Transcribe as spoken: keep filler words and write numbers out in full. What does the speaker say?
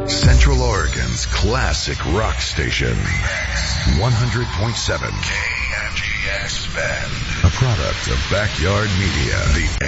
Central Oregon's classic rock station. one hundred point seven K M G X Bend. A product of Backyard Media. The